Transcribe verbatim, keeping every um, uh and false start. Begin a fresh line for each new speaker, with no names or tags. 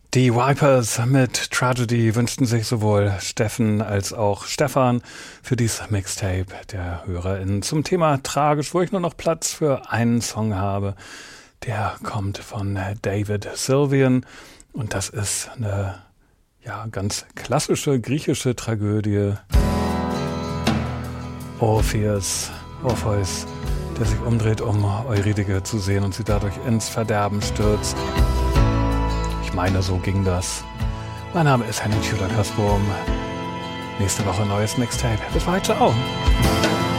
Die Vipers mit Tragedy wünschten sich sowohl Steffen als auch Stefan für dieses Mixtape der HörerInnen zum Thema tragisch, wo ich nur noch Platz für einen Song habe. Der kommt von David Sylvian und das ist eine ja, ganz klassische griechische Tragödie. Orpheus, Orpheus, der sich umdreht, um Eurydike zu sehen und sie dadurch ins Verderben stürzt. Ich meine, so ging das. Mein Name ist Henning Schüler-Kasbohm. Nächste Woche neues Mixtape. Bis bald, ciao.